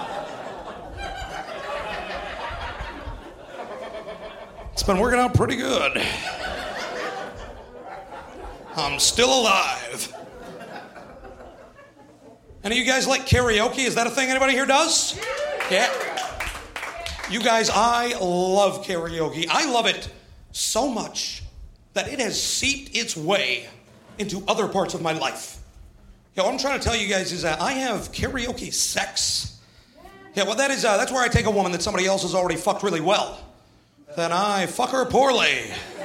It's been working out pretty good. I'm still alive. Any of you guys like karaoke? Is that a thing anybody here does? Yeah. You guys, I love karaoke. I love it so much that it has seeped its way into other parts of my life. Yeah, what I'm trying to tell you guys is that I have karaoke sex. Yeah, well, that is, uh, that's where I take a woman that somebody else has already fucked really well. Then I fuck her poorly.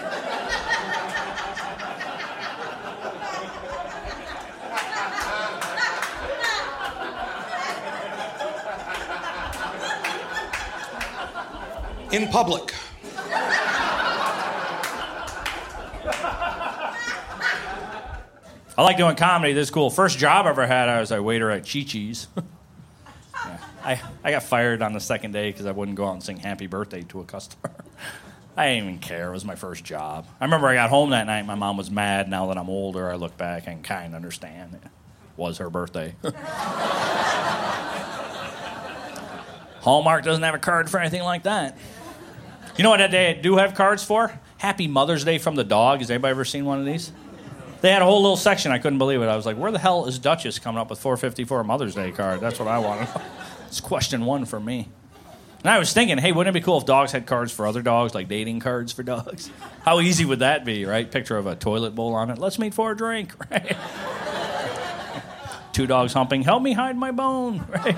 In public. I like doing comedy. This is cool. First job I ever had, I was a waiter at Chi-Chi's. yeah. I, I got fired on the second day because I wouldn't go out and sing happy birthday to a customer. I didn't even care. It was my first job. I remember I got home that night. My mom was mad. Now that I'm older, I look back and kind of understand. It was her birthday. Hallmark doesn't have a card for anything like that. You know what they do have cards for? Happy Mother's Day from the dog. Has anybody ever seen one of these? They had a whole little section. I couldn't believe it. I was like, where the hell is Duchess coming up with four fifty for a Mother's Day card? That's what I wanted. It's question one for me. And I was thinking, hey, wouldn't it be cool if dogs had cards for other dogs, like dating cards for dogs? How easy would that be, right? Picture of a toilet bowl on it. Let's meet for a drink, right? Two dogs humping. Help me hide my bone, right?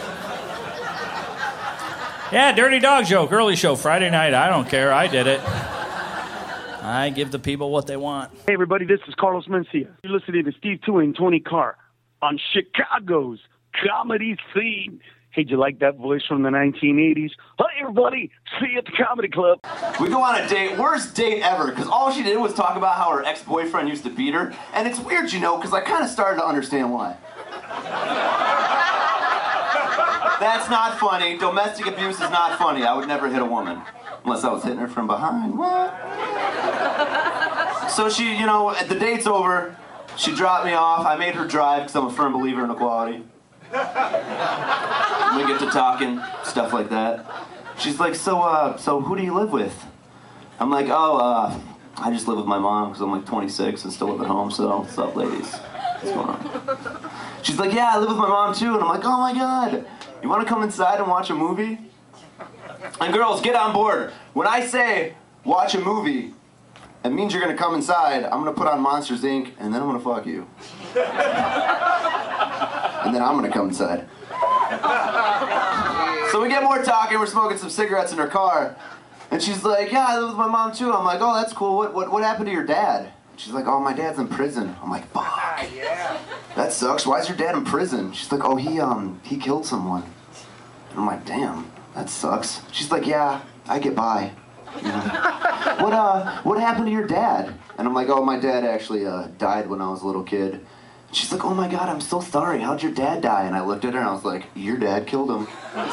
Yeah, dirty dog joke. Early show, Friday night. I don't care. I did it. I give the people what they want. Hey, everybody, this is Carlos Mencia. You're listening to Steve Tui and Tony Carr on Chicago's Comedy Scene. Hey, did you like that voice from the nineteen eighties? Hi, everybody. See you at the Comedy Club. We go on a date, worst date ever, because all she did was talk about how her ex-boyfriend used to beat her. And it's weird, you know, because I kind of started to understand why. That's not funny. Domestic abuse is not funny. I would never hit a woman. Unless I was hitting her from behind. What? So she, you know, the date's over. She dropped me off. I made her drive because I'm a firm believer in equality. We get to talking, stuff like that. She's like, so, uh, so who do you live with? I'm like, oh, uh, I just live with my mom because I'm like twenty-six and still live at home, so what's up, ladies? What's going on? She's like, yeah, I live with my mom too. And I'm like, oh my God, you want to come inside and watch a movie? And girls, get on board. When I say watch a movie, it means you're gonna come inside. I'm gonna put on Monsters, Incorporated, and then I'm gonna fuck you. And then I'm gonna come inside. So we get more talking, we're smoking some cigarettes in her car. And she's like, yeah, I live with my mom too. I'm like, oh, that's cool. What what, what happened to your dad? She's like, oh, my dad's in prison. I'm like, fuck. That sucks. Why is your dad in prison? She's like, oh, he um he killed someone. And I'm like, damn, that sucks. She's like, yeah, I get by. You know? What uh what happened to your dad? And I'm like, oh, my dad actually uh died when I was a little kid. She's like, oh my God, I'm so sorry. How'd your dad die? And I looked at her and I was like, your dad killed him.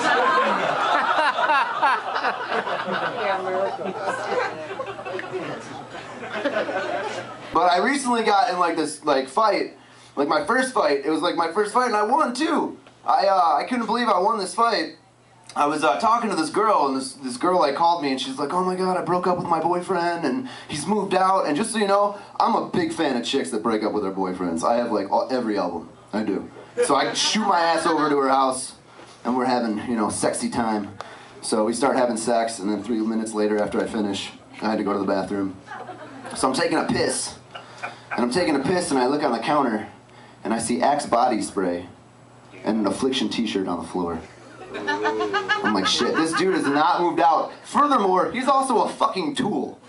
But I recently got in like this like fight, like my first fight. It was like my first fight and I won too. I uh, I couldn't believe I won this fight. I was uh, talking to this girl, and this, this girl like called me, and she's like, oh my God, I broke up with my boyfriend, and he's moved out. And just so you know, I'm a big fan of chicks that break up with their boyfriends. I have like all, every album. I do. So I shoot my ass over to her house, and we're having, you know, sexy time. So we start having sex, and then three minutes later after I finish, I had to go to the bathroom. So I'm taking a piss. And I'm taking a piss, and I look on the counter, and I see Axe body spray and an Affliction t-shirt on the floor. I'm like, shit, this dude has not moved out. Furthermore, he's also a fucking tool.